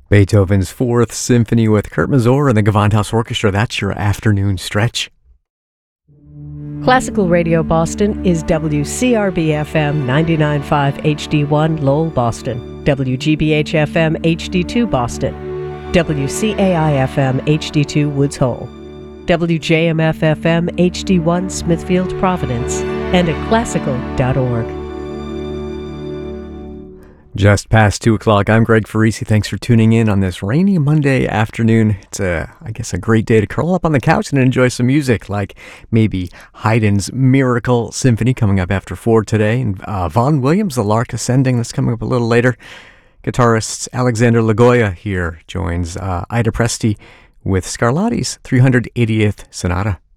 Beethoven's Fourth Symphony with Kurt Mazur and the Gewandhaus Orchestra. That's your afternoon stretch. Classical Radio Boston is WCRB-FM 99.5 HD1 Lowell, Boston, WGBH-FM HD2 Boston, WCAI-FM HD2 Woods Hole, WJMF-FM HD1 Smithfield, Providence, and at classical.org. Just past 2 o'clock. I'm Greg Farisi. Thanks for tuning in on this rainy Monday afternoon. It's a great day to curl up on the couch and enjoy some music, like maybe Haydn's Miracle Symphony coming up after 4 today, and Vaughan Williams, The Lark Ascending, that's coming up a little later. Guitarist Alexander Lagoya here joins Ida Presti with Scarlatti's 380th Sonata.